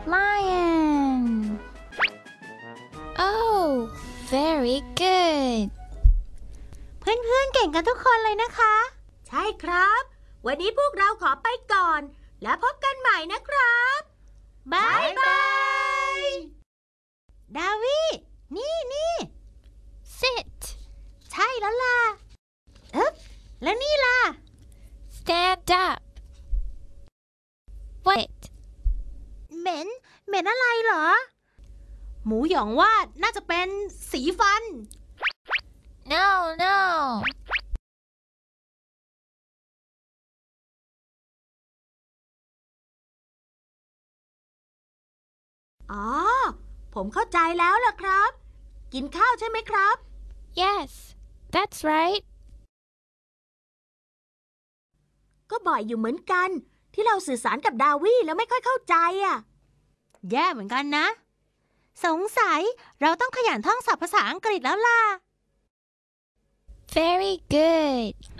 lion. Oh, very good. เพื่อนๆเก่งกันทุกคนเลยนะคะใช่ครับ วันนี้พวกเราขอไปก่อน แล้วพบกันใหม่นะครับบายบายดาวินี่ Sit. ใช่แล้วล่ะแล้วนี่ล่ะ Stand up. Wait. เหม็นอะไรเหรอ หมูหยองว่าน่าจะเป็นสีฟัน No. อ๋อ ผมเข้าใจแล้วล่ะครับ กินข้าวใช่ไหมครับ Yes, that's right. ก็บ่อยอยู่เหมือนกัน ที่เราสื่อสารกับดาวี่แล้วไม่ค่อยเข้าใจอ่ะแย่เหมือนกันนะ สงสัยเราต้องขยันท่องศัพท์ภาษาอังกฤษแล้วล่ะ Very good.